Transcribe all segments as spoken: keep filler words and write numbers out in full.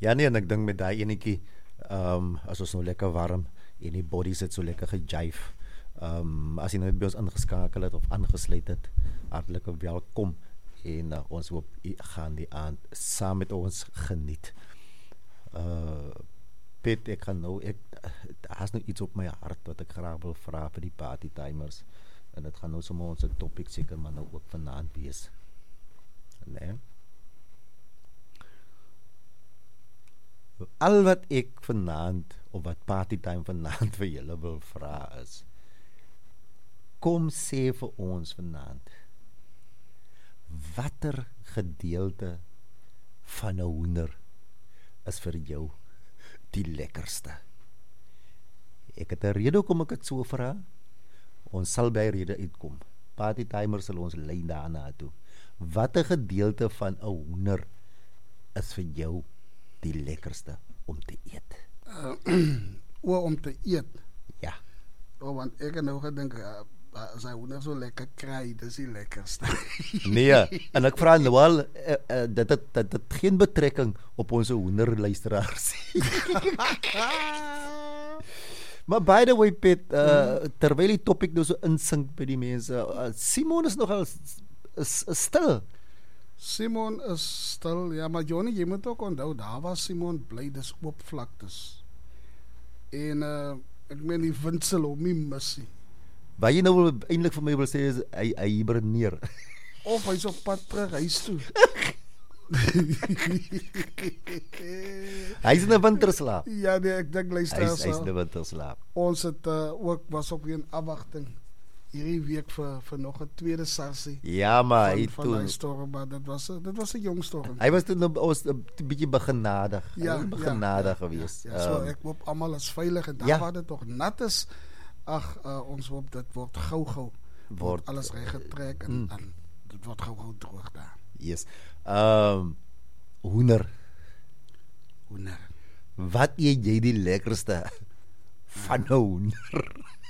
Ja nee, en ek dink met daai enetjie, um, as ons nou lekker warm en die body sit so lekker gejive. Um, as jy nou net by ons ingeskakel het of aangesluit het, hartlike welkom en uh, ons hoop jy gaan die aand saam met ons geniet. Uh, Pet, ek gaan nou, ek, daar is nou iets op my hart wat ek graag wil vra vir die party timers. En dit gaan nou sommer ons topic seker maar nou ook vanaand wees. Nee. Al wat ek vanaand, of wat party time vanaand vir julle wil vra is, kom sê vir ons vanaand, watter gedeelte van 'n hoender is vir jou die lekkerste? Ek het 'n rede hoekom ek dit so vra. Ons sal by rede uitkom. Party timer sal ons lei daarna toe. Watter gedeelte van 'n hoender is vir jou die lekkerste om te eet? Uh, o, om te eet? Ja. Oh, want ek het nou gedink, uh, as hy hoender so lekker kry, dis die lekkerste. Nee, en ek vra nou al, uh, uh, dit het, dit het geen betrekking op ons hoenderluisteraars. Maar by the way, Pet, uh, hmm. terwyl die topic nou so insink by die mense, uh, Simon is nogal is, is stil. Simon is stil, ja, maar Johnny, jy moet ook onthou, daar was Simon bly, dis oop vlaktes. En uh, ek meen die wind sal hom nie missie. Wat jy nou eintlik vir my wil sê is, hy, hy hiberneer. Of hy is op pad terug huis toe. Hy is in 'n winterslaap. Ja, nee, ek dink luister. Hy is in 'n winterslaap. Ons het uh, ook was op 'n afwagting hierdie week vir vir nog 'n tweede sarsie. Ja, maar van, hy van toe storm, maar dit was dit was 'n jong storm. Hy was toe ons 'n bietjie begenadig. Ja, hy was begenadig ja, geweest. Ja, ja, so um, ek hoop almal is veilig en daar ja. waar dit tog nat is. Ag, uh, ons hoop dit word gou-gou word alles reggetrek en, mm. en dit word gou-gou droog daar. Yes. Ehm um, hoender. Hoender. Wat eet jy die lekkerste van 'n hoender?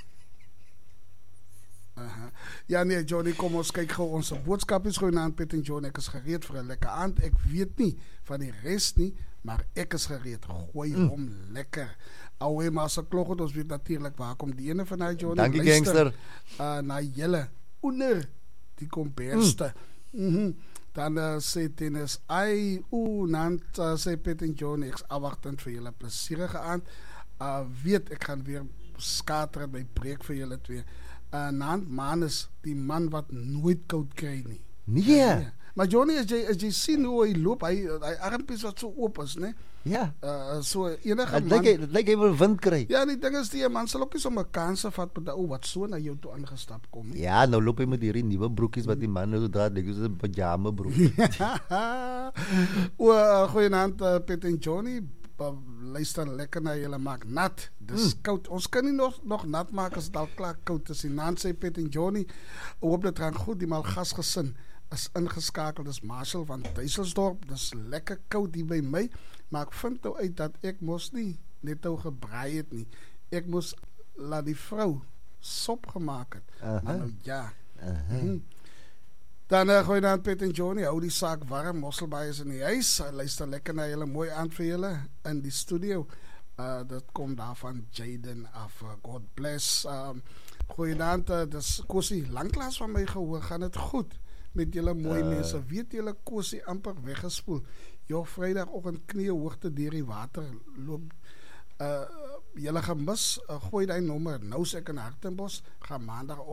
Uh-huh. Ja nee, Johnny, kom ons kyk gou ons boodskap is goeienaand Pet en John, ek is gereed vir 'n lekker aand. Ek weet nie van die res nie, maar ek is gereed. Gooi mm. hom lekker. Ouwe, maar as ek klog het, ons weet natuurlik waar kom die ene van hy Johnny. Dankie gangster. Uh, na julle onder die komberste. Mm. Mm-hmm. Dan uh, sê Tennis, ai, oe, nant, uh, sê Pet en John, ek is afwachtend vir julle plesierige aand. Uh, weet, ek gaan weer skater by breek vir julle twee. Uh, Nant Manus, die man wat nooit koud kry nie. Nee. Ja, maar Johnny, as jy, as jy sien hoe hy loop, hy, hy armpies wat so oop is, ne? Ja. Uh, so enige het man... Het lyk hy wil wind kry. Ja, die ding is, die man sal ook nie sommer kanse vat met die ou wat so na jou toe aangestap kom. Nie. Ja, nou loop hy met hierdie nuwe broekies wat die man nou dra, dit is 'n pyjama broek. O, uh, goeienaand uh, Pet en Johnny. Luister lekker na julle maak nat. Dis mm. koud. Ons kan nie nog nog nat maak as dit al klaar koud is. Nant sê Pet en Johnny, hoop dit gaan goed. Die Malgas gesin is ingeskakel. Dis Marshall van Duiselsdorp. Dis lekker koud hier by my, maar ek vind nou uit dat ek mos nie net ou gebraai het nie. Ek moes laat die vrou sop gemaak het. Uh-huh. Maar nou ja. Uh-huh. Mm. Dan uh, gooi dan Pet en Johnny, hou die saak warm, Mosselbaai is in die huis, uh, luister lekker na julle, mooi aand vir julle in die studio. Uh, dit kom daar van Jaden af, uh, God bless. Um, gooi dan, uh, dis Kosie, langklaas van my gehoor, gaan het goed met julle mooi uh. mense. Weet julle Kosie amper weggespoel. Jo, vrydagoggend knie hoogte deur die water loop. Uh, julle gemis, uh, gooi die nommer, nou sê ek in Hartenbos, gaan maandag